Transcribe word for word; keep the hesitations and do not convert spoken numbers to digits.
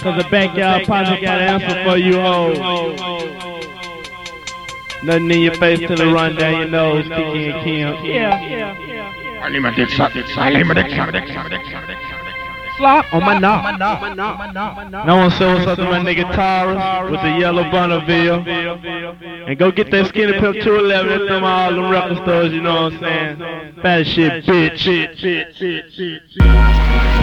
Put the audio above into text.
Cause the backyard project got an answer for you hoes. Nothing in your face till it run down your nose, Kiki and Kim. Yeah, yeah, yeah. I need my dick sucked. I need my dick sucked. Slop on my knob. No one said what's up to my nigga Taurus with the yellow Bonneville. And go get that Skinny Pimp two eleven at them all them record stores, you know what I'm saying? Bad shit, bitch.